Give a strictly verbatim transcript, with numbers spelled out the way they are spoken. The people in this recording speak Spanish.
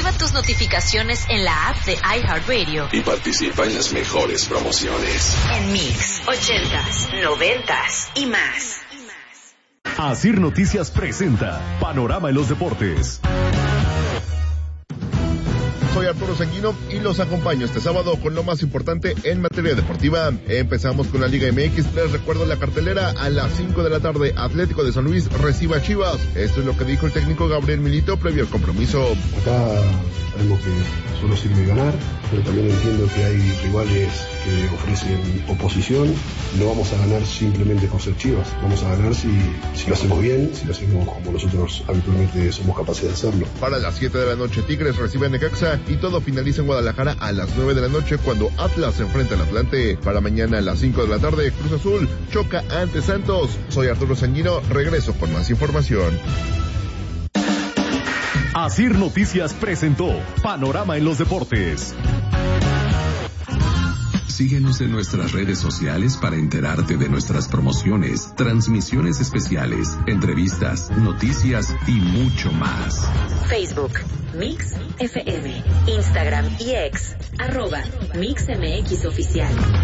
Activa tus notificaciones en la app de iHeartRadio y participa en las mejores promociones. En Mix, ochentas, noventas y más. Asir Noticias presenta Panorama en los Deportes. Soy Arturo Sanguino y los acompaño este sábado con lo más importante en materia deportiva. Empezamos con la Liga M X. Les recuerdo la cartelera: a las cinco de la tarde, Atlético de San Luis recibe a Chivas. Esto es lo que dijo el técnico Gabriel Milito previo al compromiso. Acá sabemos que solo sirve ganar, pero también entiendo que hay rivales que ofrecen oposición. No vamos a ganar simplemente por ser Chivas, vamos a ganar si, si lo hacemos bien, si lo hacemos como nosotros habitualmente somos capaces de hacerlo. Para las siete de la noche, Tigres recibe a Necaxa y todo finaliza en Guadalajara a las nueve de la noche cuando Atlas se enfrenta al Atlante. Para mañana a las cinco de la tarde, Cruz Azul choca ante Santos. Soy Arturo Sanguino, regreso con más información. Asir Noticias presentó Panorama en los Deportes. Síguenos en nuestras redes sociales para enterarte de nuestras promociones, transmisiones especiales, entrevistas, noticias y mucho más. Facebook, Mix F M, Instagram y X, arroba Mix M X Oficial.